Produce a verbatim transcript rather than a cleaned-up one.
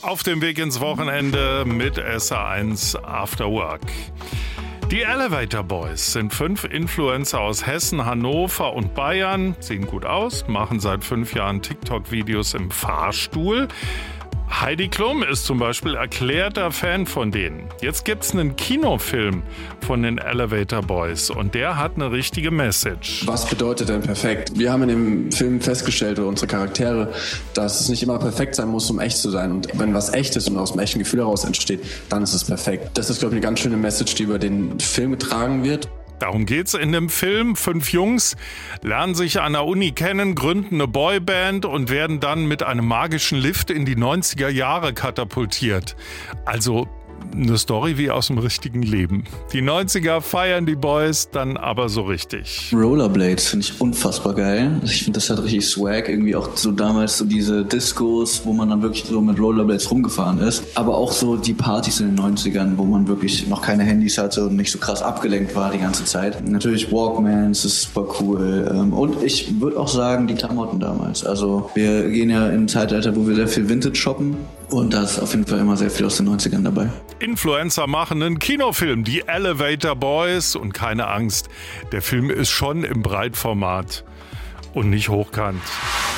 auf dem Weg ins Wochenende mit S R eins After Work. Die Elevator Boys sind fünf Influencer aus Hessen, Hannover und Bayern, sehen gut aus, machen seit fünf Jahren TikTok-Videos im Fahrstuhl. Heidi Klum ist zum Beispiel erklärter Fan von denen. Jetzt gibt's einen Kinofilm von den Elevator Boys und der hat eine richtige Message. Was bedeutet denn perfekt? Wir haben in dem Film festgestellt, oder unsere Charaktere, dass es nicht immer perfekt sein muss, um echt zu sein. Und wenn was echt ist und aus dem echten Gefühl heraus entsteht, dann ist es perfekt. Das ist, glaube ich, eine ganz schöne Message, die über den Film getragen wird. Darum geht's in dem Film. Fünf Jungs lernen sich an der Uni kennen, gründen eine Boyband und werden dann mit einem magischen Lift in die neunziger Jahre katapultiert. Also eine Story wie aus dem richtigen Leben. Die neunziger feiern die Boys dann aber so richtig. Rollerblades finde ich unfassbar geil. Also ich finde, das hat richtig Swag. Irgendwie auch so damals so diese Discos, wo man dann wirklich so mit Rollerblades rumgefahren ist. Aber auch so die Partys in den neunzigern, wo man wirklich noch keine Handys hatte und nicht so krass abgelenkt war die ganze Zeit. Natürlich Walkmans, das ist super cool. Und ich würde auch sagen, die Klamotten damals. Also wir gehen ja in ein Zeitalter, wo wir sehr viel Vintage shoppen. Und da ist auf jeden Fall immer sehr viel aus den neunzigern dabei. Influencer machen einen Kinofilm, die Elevator Boys. Und keine Angst, der Film ist schon im Breitformat und nicht hochkant.